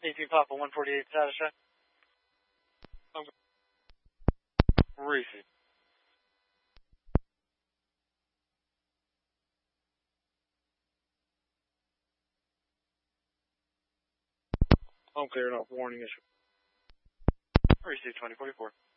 18 Papa 148 Satisfied. Receive. Home clear, enough warning issue. Receive 2044.